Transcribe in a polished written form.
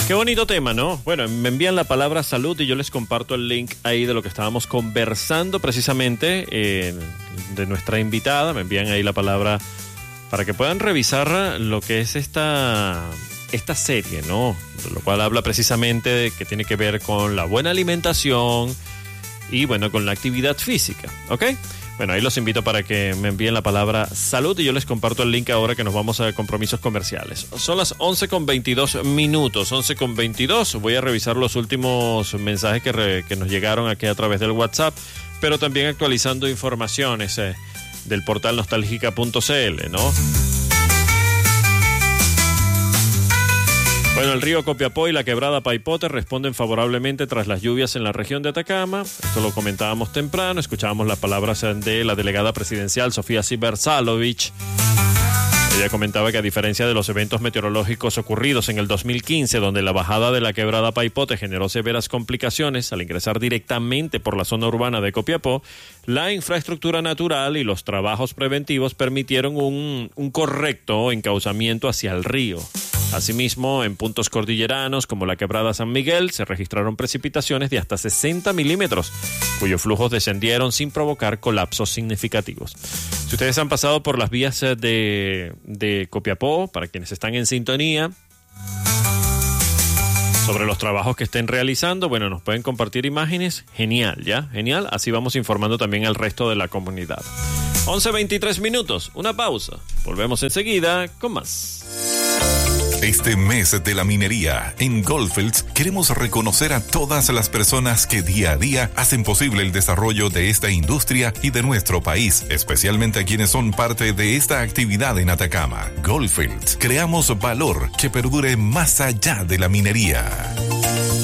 Qué bonito tema, ¿no? Bueno, me envían la palabra salud y yo les comparto el link ahí de lo que estábamos conversando precisamente de nuestra invitada. Me envían ahí la palabra para que puedan revisar lo que es esta serie, ¿no? Lo cual habla precisamente de que tiene que ver con la buena alimentación y, bueno, con la actividad física, ¿ok? Bueno, ahí los invito para que me envíen la palabra salud y yo les comparto el link ahora que nos vamos a compromisos comerciales. Son las 11:22 minutos, 11:22. Voy a revisar los últimos mensajes que nos llegaron aquí a través del WhatsApp, pero también actualizando informaciones del portal nostálgica.cl, ¿no? Bueno, el río Copiapó y la quebrada Paipote responden favorablemente tras las lluvias en la región de Atacama. Esto lo comentábamos temprano, escuchábamos las palabras de la delegada presidencial Sofía Sibersalovich. Ella comentaba que a diferencia de los eventos meteorológicos ocurridos en el 2015, donde la bajada de la quebrada Paipote generó severas complicaciones al ingresar directamente por la zona urbana de Copiapó, la infraestructura natural y los trabajos preventivos permitieron un correcto encauzamiento hacia el río. Asimismo, en puntos cordilleranos como la quebrada San Miguel se registraron precipitaciones de hasta 60 milímetros, cuyos flujos descendieron sin provocar colapsos significativos. Si ustedes han pasado por las vías de Copiapó, para quienes están en sintonía, sobre los trabajos que estén realizando, bueno, nos pueden compartir imágenes. Genial, ¿ya? Genial. Así vamos informando también al resto de la comunidad. 11:23 minutos. Una pausa. Volvemos enseguida con más. Este mes de la minería, en Goldfields queremos reconocer a todas las personas que día a día hacen posible el desarrollo de esta industria y de nuestro país, especialmente a quienes son parte de esta actividad en Atacama. Goldfields, creamos valor que perdure más allá de la minería.